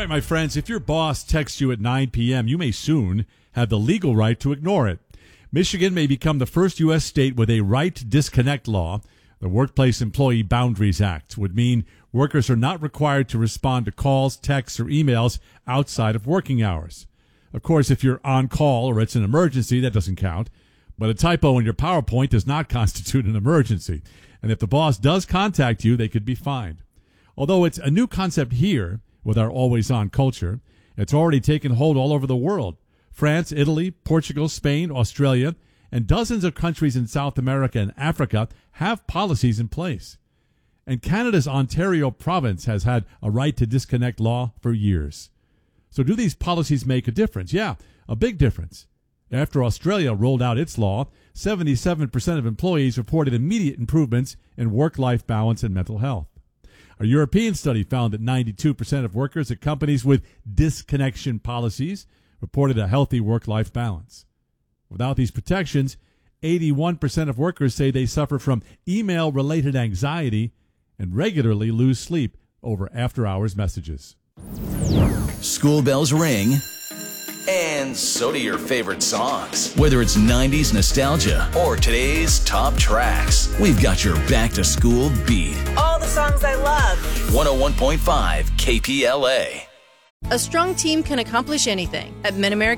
right, my friends, if your boss texts you at 9 p.m., you may soon have the legal right to ignore it. Michigan may become the first U.S. state with a right to disconnect law. The Workplace Employee Boundaries Act would mean workers are not required to respond to calls, texts, or emails outside of working hours. Of course, if you're on call or it's an emergency, that doesn't count. But a typo in your PowerPoint does not constitute an emergency. And if the boss does contact you, they could be fined. Although it's a new concept here with our always-on culture, it's already taken hold all over the world. France, Italy, Portugal, Spain, Australia, and dozens of countries in South America and Africa have policies in place. And Canada's Ontario province has had a right to disconnect law for years. So do these policies make a difference? Yeah, a big difference. After Australia rolled out its law, 77% of employees reported immediate improvements in work-life balance and mental health. A European study found that 92% of workers at companies with disconnection policies reported a healthy work-life balance. Without these protections, 81% of workers say they suffer from email-related anxiety and regularly lose sleep over after-hours messages. School bells ring. And so do your favorite songs. Whether it's 90s nostalgia Or today's top tracks. we've got your back-to-school beat. All the songs I love. 101.5 KPLA. A strong team can accomplish anything. At MidAmerican